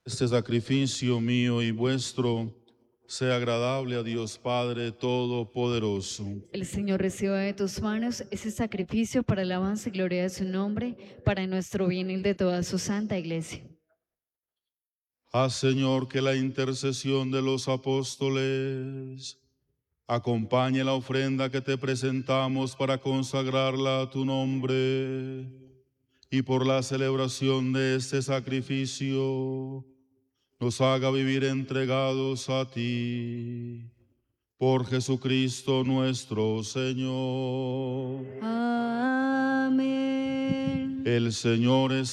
Este sacrificio mío y vuestro sea agradable a Dios Padre Todopoderoso. El Señor reciba de tus manos ese sacrificio para alabanza y gloria de su nombre, para nuestro bien y el de toda su santa iglesia. Haz, Señor, que la intercesión de los apóstoles acompañe la ofrenda que te presentamos para consagrarla a tu nombre, y por la celebración de este sacrificio nos haga vivir entregados a ti. Por Jesucristo nuestro Señor. Amén. El Señor es